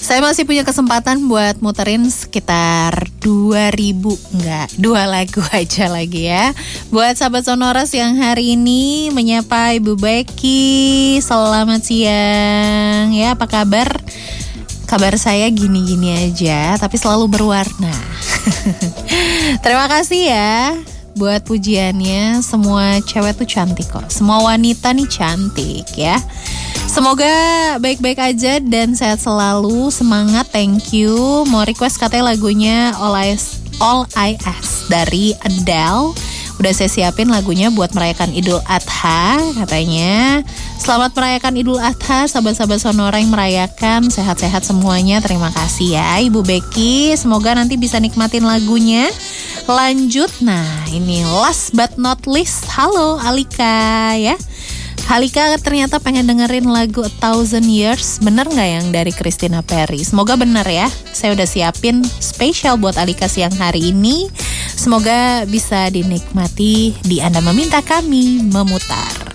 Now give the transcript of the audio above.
Saya masih punya kesempatan buat muterin sekitar 2 lagu aja lagi ya. Buat sahabat Sonoras yang hari ini menyapa Ibu Becky, selamat siang. Ya, apa kabar? Kabar saya gini-gini aja, tapi selalu berwarna. Terima kasih ya buat pujiannya. Semua cewek tuh cantik kok. Semua wanita nih cantik ya. Semoga baik-baik aja dan sehat selalu. Semangat, thank you. Mau request katanya lagunya All I Ask dari Adele. Udah saya siapin lagunya buat merayakan Idul Adha katanya. Selamat merayakan Idul Adha, sahabat-sahabat Sonora yang merayakan. Sehat-sehat semuanya, terima kasih ya Ibu Becky. Semoga nanti bisa nikmatin lagunya. Lanjut, nah ini last but not least. Halo Alika ya. Alika ternyata pengen dengerin lagu A Thousand Years. Bener gak yang dari Christina Perri? Semoga bener ya. Saya udah siapin spesial buat Alika siang hari ini. Semoga bisa dinikmati di Anda Meminta Kami Memutar.